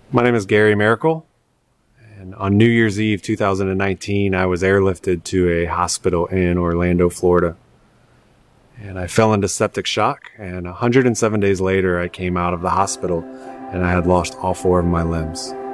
My name is Gary Miracle, and on New Year's Eve 2019, I was airlifted to a hospital in Orlando, Florida. And I fell into septic shock, and 107 days later, I came out of the hospital and I had lost all four of my limbs.